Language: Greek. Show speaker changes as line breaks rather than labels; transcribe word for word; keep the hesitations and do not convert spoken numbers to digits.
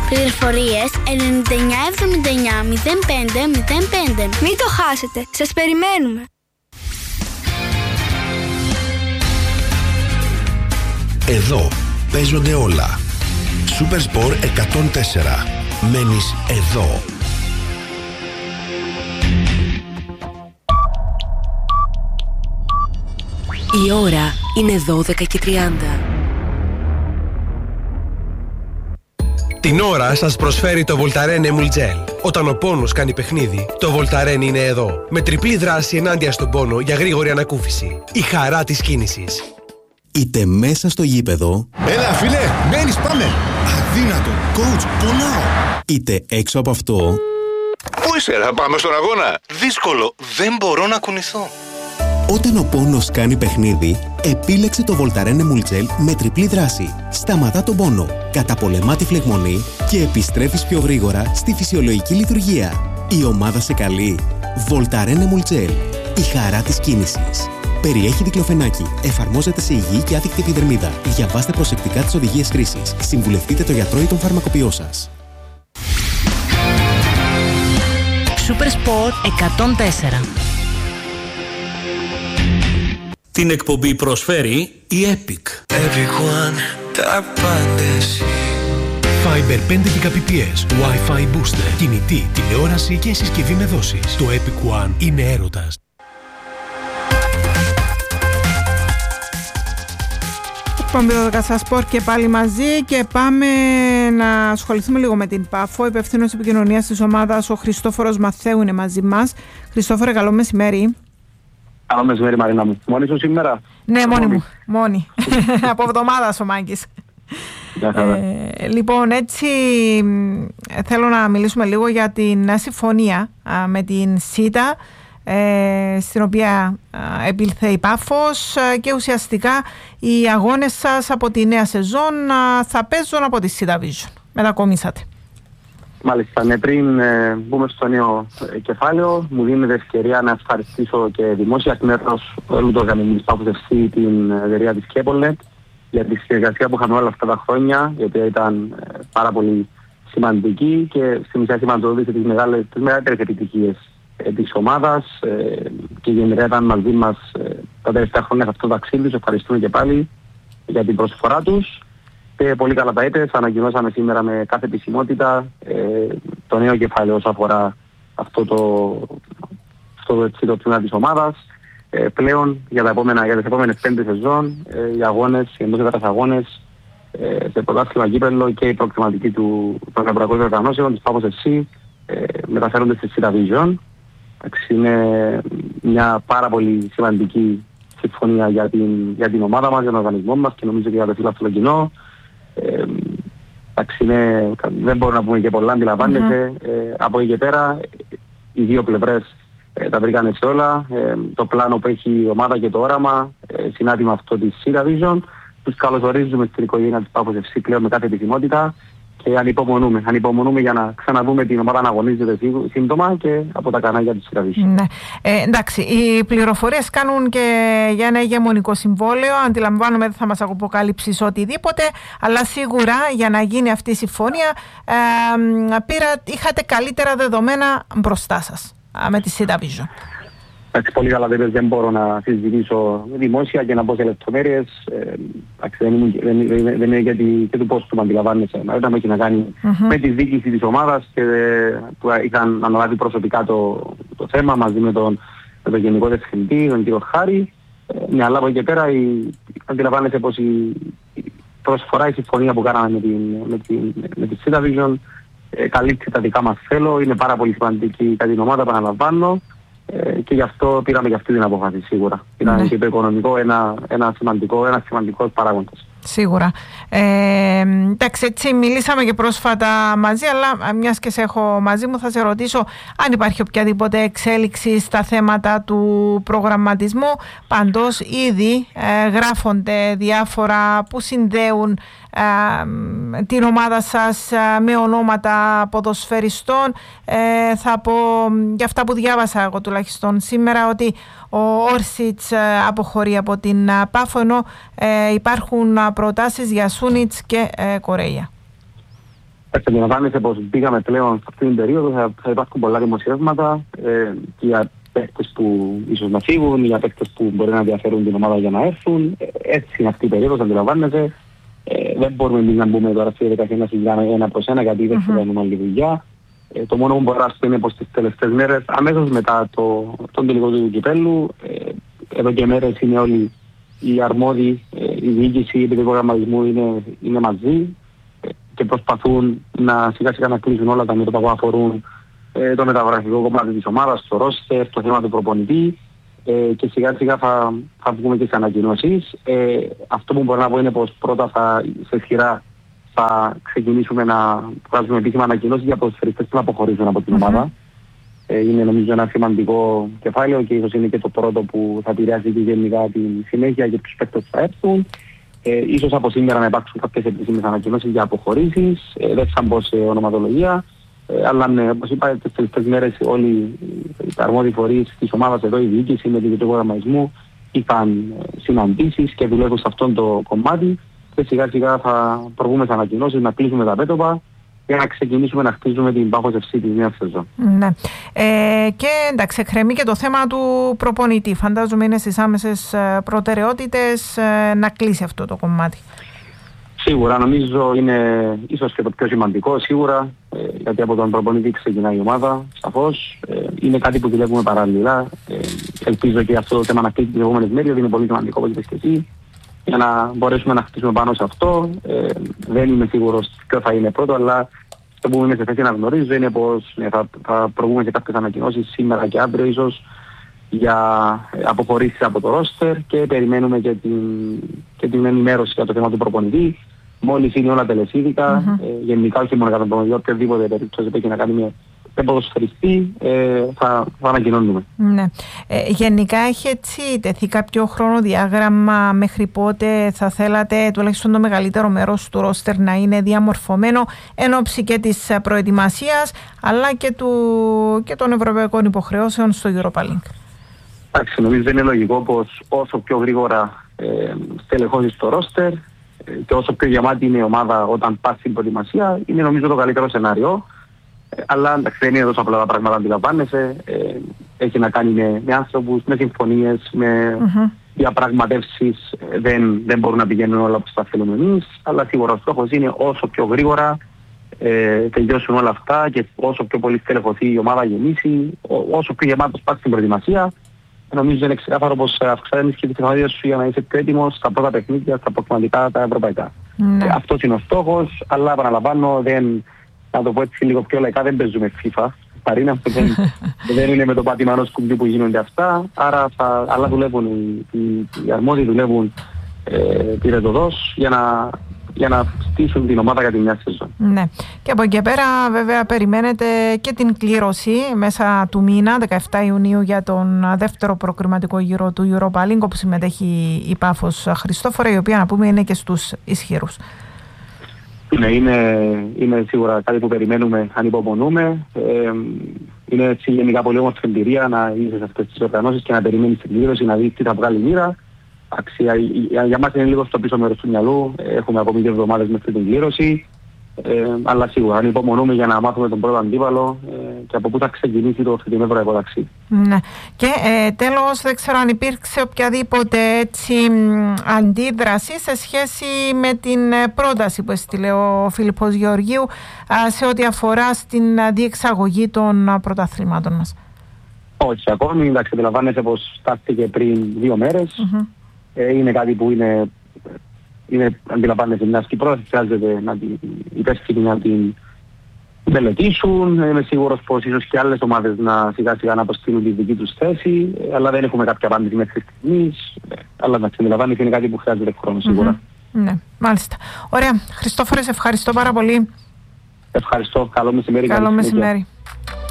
Πληροφορίες ενενήντα εννιά εβδομήντα εννιά μηδέν πέντε μηδέν πέντε.
Μην το χάσετε, σας περιμένουμε.
Εδώ παίζονται όλα. Super Sport εκατόν τέσσερα. Μένεις εδώ.
Η ώρα είναι δώδεκα και τριάντα.
Την ώρα σας προσφέρει το Voltaren Emulgel. Όταν ο πόνος κάνει παιχνίδι, το Voltaren είναι εδώ. Με τριπλή δράση ενάντια στον πόνο για γρήγορη ανακούφιση. Η χαρά της κίνησης.
Είτε μέσα στο γήπεδο.
Έλα φίλε, μένεις, πάμε. Αδύνατο, coach, πονάω.
Είτε έξω από αυτό.
Πού είσαι, θα πάμε στον αγώνα. Δύσκολο, δεν μπορώ να κουνηθώ.
Όταν ο πόνος κάνει παιχνίδι, επίλεξε το Voltaren Emulgel με τριπλή δράση. Σταματά τον πόνο, καταπολεμά τη φλεγμονή και επιστρέφεις πιο γρήγορα στη φυσιολογική λειτουργία. Η ομάδα σε καλεί. Voltaren Emulgel. Η χαρά της κίνησης. Περιέχει δικλοφενάκι. Εφαρμόζεται σε υγιή και άδικτη επιδερμίδα. Διαβάστε προσεκτικά τις οδηγίες χρήσης. Συμβουλευτείτε το γιατρό ή τον φαρμακοποιό σας.
Super Sport εκατόν τέσσερα.
Την εκπομπή προσφέρει η Epic.
Fiber πέντε Mbps, Wi-Fi booster, κινητή, τηλεόραση και συσκευή με δόσεις. Το Epic One είναι έρωτας.
Εκπομπή δώδεκα στα σπορ και πάλι μαζί και πάμε να ασχοληθούμε λίγο με την Πάφο. Υπευθύνος επικοινωνίας της ομάδας, ο Χριστόφορος Μαθαίου είναι μαζί μας. Χριστόφορε, καλό μεσημέρι.
Καλό μεσημέρι Μαρίνα μου. Μόνη σου σήμερα?
Ναι, μόνη μου. Μόνη. Από εβδομάδα ο Μάγκης. Ε, λοιπόν, έτσι θέλω να μιλήσουμε λίγο για την συμφωνία α, με την ΣΥΤΑ, ε, στην οποία α, επήλθε η Πάφος α, και ουσιαστικά οι αγώνες σας από τη νέα σεζόν α, θα παίζουν από τη ΣΥΤΑ Vision. Μετακομίσατε.
Μάλιστα, ναι, πριν ε, μπούμε στο νέο ε, κεφάλαιο, μου δίνεται ευκαιρία να ευχαριστήσω και δημόσια εκ μέρους όλου του οργανισμού της Πάφος εφ σι, την εταιρεία της Κέπολνετ, για τη συνεργασία που είχαμε όλα αυτά τα χρόνια, η οποία ήταν ε, πάρα πολύ σημαντική και στην ουσία σημαντοδότησε τις, τις μεγαλύτερες επιτυχίες ε, της ομάδας ε, και γενικά ήταν μαζί μας ε, τα τελευταία χρόνια σε αυτό το ταξίδι. Τους ευχαριστούμε και πάλι για την προσφορά τους. Και πολύ καλά τα έτες, ανακοινώσαμε σήμερα με κάθε επισημότητα ε, το νέο κεφάλαιο όσο αφορά αυτό το, αυτό έτσι, το τμήμα της ομάδας. Ε, πλέον για, τα επόμενα, για τις επόμενες πέντε σεζόν ε, οι αγώνες, οι εντός αγώνες ε, σε πρωτάθλημα κύπελλο και η προκριματική του, των ευρωπαϊκών οργανώσεων της Πάφος εφ σι ε, μεταφέρονται στη ΣΥΤΑ Vision. Είναι μια πάρα πολύ σημαντική συμφωνία για την, για την ομάδα μας, για τον οργανισμό μας και νομίζω και για το φίλο κοινό. Ε, εντάξει, είναι, δεν μπορούμε να πούμε και πολλά, αντιλαμβάνεσαι. Mm-hmm. Ε, από εκεί και πέρα οι δύο πλευρές ε, τα βρήκανε σε όλα. Ε, το πλάνο που έχει η ομάδα και το όραμα ε, συνάδει με αυτό της ΣΥΤΑ Vision. Τους καλωσορίζουμε στην οικογένεια της Πάφος εφ σι πλέον με κάθε επιθυμότητα και ανυπομονούμε. Ανυπομονούμε για να ξαναδούμε την ομάδα να αγωνίζεται σύντομα και από τα κανάλια της ΣΥΤΑ Vision.
Ναι. Ε, εντάξει, οι πληροφορίες κάνουν και για ένα ηγεμονικό συμβόλαιο. Αντιλαμβάνομαι δεν θα μας αποκαλύψεις οτιδήποτε, αλλά σίγουρα για να γίνει αυτή η συμφωνία ε, πήρα, είχατε καλύτερα δεδομένα μπροστά σας με τη ΣΥΤΑ Vision.
Εντάξει, πολύ καλά δεν, δεν μπορώ να συζητήσω δημόσια και να πω σε λεπτομέρειες. Ε, δεν, δεν, δεν, δεν είναι γιατί και του πώς του αντιλαμβάνεσαι. Όταν έχει να κάνει mm-hmm. με τη διοίκηση της ομάδας και που είχαν αναλάβει προσωπικά το, το θέμα μαζί με τον, με τον Γενικό Διευθυντή, τον κύριο Χάρη. Ε, ναι, αλλά από εκεί και πέρα η, αντιλαμβάνεσαι πως η, η προσφορά, η συμφωνία που κάναμε με, την, με, την, με τη ΣΥΤΑ Vision ε, καλύπτει τα δικά μας θέλω. Είναι πάρα πολύ σημαντική για την ομάδα, επαναλαμβάνω. Ε, και γι' αυτό πήραμε και αυτή την απόφαση σίγουρα. Ήταν ναι. και το οικονομικό ένα, ένα σημαντικό, ένα σημαντικό παράγοντας.
Σίγουρα. Ε, εντάξει, έτσι μιλήσαμε και πρόσφατα μαζί, αλλά μιας και σε έχω μαζί μου θα σε ρωτήσω αν υπάρχει οποιαδήποτε εξέλιξη στα θέματα του προγραμματισμού. Παντός ήδη ε, γράφονται διάφορα που συνδέουν ε, την ομάδα σας ε, με ονόματα ποδοσφαιριστών. Ε, θα πω για αυτά που διάβασα εγώ τουλάχιστον σήμερα ότι ο Όρσιτς ε, αποχωρεί από την ε, Πάφο, ενώ ε, υπάρχουν προτάσεις για Σούνιτς και ε, Κορέια.
Αντιλαμβάνεσαι πως μπήκαμε πλέον σε αυτήν την περίοδο, θα, θα υπάρχουν πολλά δημοσιεύματα ε, για παίκτες που ίσως να φύγουν, για παίκτες που μπορεί να ενδιαφέρουν την ομάδα για να έρθουν. Ε, έτσι είναι αυτή η περίοδος, αντιλαμβάνεσαι. Ε, δεν μπορούμε εμείς να μπούμε τώρα στη διαδικασία να συζητάμε ένα προς ένα, γιατί δεν θα κάνουμε άλλη δουλειά. Ε, το μόνο που μπορώ να πω είναι πως τις τελευταίες μέρες, αμέσως μετά το, τον τελικό του κυπέλλου, ε, εδώ και μέρες είναι όλοι οι αρμόδιοι, ε, η διοίκηση, η επιτροπή προγραμματισμού είναι, είναι μαζί ε, και προσπαθούν να σιγά σιγά να κλείσουν όλα τα μέτωπα που αφορούν ε, το μεταγραφικό κομμάτι της ομάδας, το ρόστερ, το θέμα του προπονητή ε, και σιγά σιγά θα, θα βγούμε και στις ανακοινώσεις. Ε, αυτό που μπορώ να πω είναι πως πρώτα θα, σε σειρά θα ξεκινήσουμε να βγάζουμε επίσημα ανακοινώσεις για ποδοσφαιριστές που να αποχωρήσουν από την ομάδα. Mm-hmm. Ε, είναι νομίζω ένα σημαντικό κεφάλαιο και ίσως είναι και το πρώτο που θα επηρεάσει και γενικά τη συνέχεια και τους παίκτες που θα έρθουν. Ε, ίσως από σήμερα να υπάρξουν κάποιες επίσημες ανακοινώσεις για αποχωρήσεις, ε, δεν θα μπω σε ονοματολογία, ε, αλλά ναι, όπως είπα, τις τελευταίες μέρες όλοι οι αρμόδιοι φορείς της ομάδας εδώ, η διοίκηση με την επιτροπή προγραμματισμού, είχαν συναντήσεις και δουλεύουν σε αυτό το κομμάτι. Και σιγά σιγά θα προβούμε σε ανακοινώσεις, να κλείσουμε τα μέτωπα για να ξεκινήσουμε να χτίζουμε την Πάφος εφ σι της νέας σεζόν.
Ναι. Ε, και εντάξει, εκκρεμεί και το θέμα του προπονητή. Φαντάζομαι είναι στις άμεσες προτεραιότητες ε, να κλείσει αυτό το κομμάτι.
Σίγουρα, νομίζω είναι ίσως και το πιο σημαντικό, σίγουρα, ε, γιατί από τον προπονητή ξεκινάει η ομάδα, σαφώς. Ε, είναι κάτι που δουλεύουμε παράλληλα. Ε, ελπίζω και αυτό το θέμα να κλείσει τις επόμενες μέρες, είναι πολύ σημαντικό, όπως είπες και εσύ, για να μπορέσουμε να χτίσουμε πάνω σε αυτό. Ε, δεν είμαι σίγουρος ποιο θα είναι πρώτο, αλλά αυτό που είμαι σε θέση να γνωρίζω είναι πως ναι, θα, θα προβούμε σε κάποιες ανακοινώσεις σήμερα και αύριο ίσως για αποχωρήσεις από το ρόστερ και περιμένουμε και την, και την ενημέρωση για το θέμα του προπονητή. Μόλις είναι όλα τελεσίδικα, mm-hmm. ε, γενικά όχι μόνο για τον προπονητή, οποιοδήποτε περίπτωση που έχει να κάνει με ποδοσφαιριστή, ε, θα, θα ανακοινώνουμε.
Ναι. Ε, γενικά έχει έτσι τεθεί κάποιο χρονοδιάγραμμα μέχρι πότε θα θέλατε τουλάχιστον το μεγαλύτερο μέρος του ρόστερ να είναι διαμορφωμένο εν ώψη και της προετοιμασίας αλλά και, του, και των ευρωπαϊκών υποχρεώσεων στο Europa League?
Εντάξει, νομίζω είναι λογικό πως όσο πιο γρήγορα ε, στελεχώσεις το ρόστερ ε, και όσο πιο γεμάτη είναι η ομάδα όταν πας στην προετοιμασία, είναι νομίζω το καλύτερο σενάριο. Αλλά εντάξει, δεν είναι τόσο απλά τα πράγματα, αντιλαμβάνεσαι. Ε, έχει να κάνει με, με άνθρωπους, με συμφωνίες, με mm-hmm. διαπραγματεύσεις. Ε, δεν, δεν μπορούν να πηγαίνουν όλα όπως τα θέλουμε εμείς. Αλλά σίγουρα ο στόχος είναι όσο πιο γρήγορα ε, τελειώσουν όλα αυτά και όσο πιο πολύ στελεχωθεί η ομάδα γεμίσει, όσο πιο γεμάτος πας στην προετοιμασία. Νομίζω είναι ξεκάθαρο πως αυξάνεις και τις τεχνολογίες σου για να είσαι πιο έτοιμος στα πρώτα παιχνίδια, στα προκριματικά, τα ευρωπαϊκά. Mm-hmm. Ε, αυτός είναι ο στόχος, αλλά επαναλαμβάνω δεν. Να το πω έτσι λίγο πιο λαϊκά, δεν παίζουμε FIFA. Παρίνα, δεν, δεν είναι με το πάτημα ενός κουμπί που γίνονται αυτά. Άρα, θα, αλλά δουλεύουν, οι, οι, οι αρμόδιοι δουλεύουν ε, πυρετοδός για να, για να στήσουν την ομάδα για την μια σεζόν. Ναι.
Και από εκεί πέρα, βέβαια, περιμένετε και την κλήρωση μέσα του μήνα, δεκαεφτά Ιουνίου, για τον δεύτερο προκριματικό γύρο του Europa League, όπου συμμετέχει η Πάφος Χριστόφορα, η οποία, να πούμε, είναι και στους ισχυρούς.
Ναι, είναι, είναι σίγουρα κάτι που περιμένουμε, ανυπομονούμε. Ε, είναι έτσι γενικά πολύ όμορφη εμπειρία να είσαι σε αυτές τις οργανώσεις και να περιμένεις την κλήρωση, να δεις τι θα βγάλει η μοίρα. Αξία, για, για μας είναι λίγο στο πίσω μέρος του μυαλού, έχουμε ακόμη δύο εβδομάδες μέχρι την κλήρωση. Ε, αλλά σίγουρα ανυπομονούμε για να μάθουμε τον πρώτο αντίπαλο ε, και από πού θα ξεκινήσει το φετινό ευρωπαϊκό ταξίδι.
Ναι. Και ε, τέλος, δεν ξέρω αν υπήρξε οποιαδήποτε έτσι αντίδραση σε σχέση με την πρόταση που έστειλε ο Φίλιππος Γεωργίου α, σε ό,τι αφορά στην διεξαγωγή των πρωταθλήματων μας.
Όχι, ακόμη. Εντάξει, αντιλαμβάνεσαι πως στάθηκε πριν δύο μέρες. Mm-hmm. Ε, είναι κάτι που είναι... Είναι, αντιλαμβάνεται μια ασκή πρόταση, χρειάζεται να την υπεύθυνοι να την μελετήσουν. Είμαι σίγουρος πως ίσως και άλλες ομάδες να σιγά σιγά να αποστείλουν τη δική τους θέση, αλλά δεν έχουμε κάποια απάντηση μέχρι στιγμής. Αλλά να αντιλαμβάνεται είναι κάτι που χρειάζεται χρόνο σίγουρα.
Mm-hmm. Ναι, μάλιστα. Ωραία. Χριστόφορε, ευχαριστώ πάρα πολύ.
Ευχαριστώ. Καλό μεσημέρι.
Καλό μεσημέρι.